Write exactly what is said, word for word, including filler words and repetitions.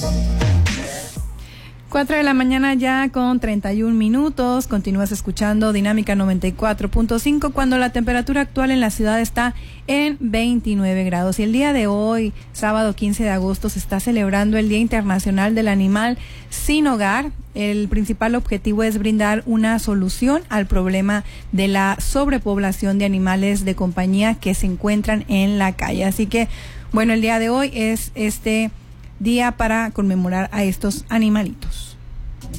Cuatro de la mañana ya con treinta y un minutos. Continúas escuchando Dinámica noventa y cuatro punto cinco cuando la temperatura actual en la ciudad está en veintinueve grados. Y el día de hoy, sábado quince de agosto, se está celebrando el Día Internacional del Animal Sin Hogar. El principal objetivo es brindar una solución al problema de la sobrepoblación de animales de compañía que se encuentran en la calle. Así que, bueno, el día de hoy es este día para conmemorar a estos animalitos.